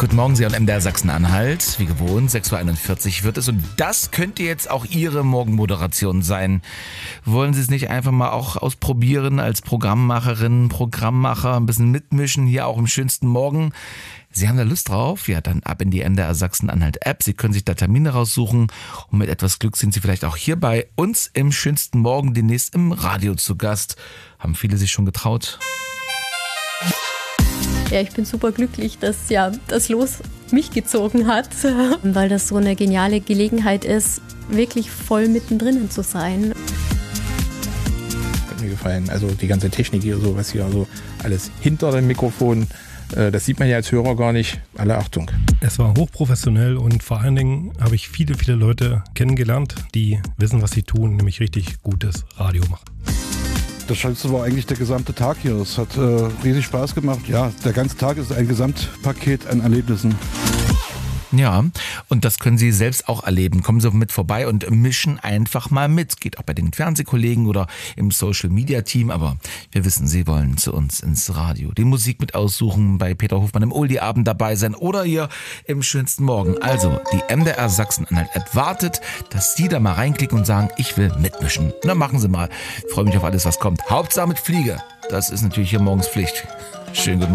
Guten Morgen, Sie haben MDR Sachsen-Anhalt. Wie gewohnt, 6.41 Uhr wird es. Und das könnte jetzt auch Ihre Morgenmoderation sein. Wollen Sie es nicht einfach mal auch ausprobieren als Programmmacherin, Programmmacher, ein bisschen mitmischen, hier auch im schönsten Morgen? Sie haben da Lust drauf? Ja, dann ab in die MDR Sachsen-Anhalt-App. Sie können sich da Termine raussuchen und mit etwas Glück sind Sie vielleicht auch hier bei uns im schönsten Morgen demnächst im Radio zu Gast. Haben viele sich schon getraut? Ja, ich bin super glücklich, dass das Los mich gezogen hat, weil das so eine geniale Gelegenheit ist, wirklich voll mittendrin zu sein. Hat mir gefallen, also die ganze Technik hier, so was hier so alles hinter dem Mikrofon, das sieht man ja als Hörer gar nicht. Alle Achtung. Es war hochprofessionell und vor allen Dingen habe ich viele, viele Leute kennengelernt, die wissen, was sie tun, nämlich richtig gutes Radio machen. Das Schönste war eigentlich der gesamte Tag hier. Es hat riesig Spaß gemacht. Ja, der ganze Tag ist ein Gesamtpaket an Erlebnissen. Ja, und das können Sie selbst auch erleben. Kommen Sie mit vorbei und mischen einfach mal mit. Geht auch bei den Fernsehkollegen oder im Social-Media-Team. Aber wir wissen, Sie wollen zu uns ins Radio. Die Musik mit aussuchen, bei Peter Hofmann im Oldie-Abend dabei sein oder hier im schönsten Morgen. Also, die MDR Sachsen-Anhalt-App wartet, dass Sie da mal reinklicken und sagen, ich will mitmischen. Na, machen Sie mal. Ich freue mich auf alles, was kommt. Hauptsache mit Fliege. Das ist natürlich hier morgens Pflicht. Schönen guten Morgen.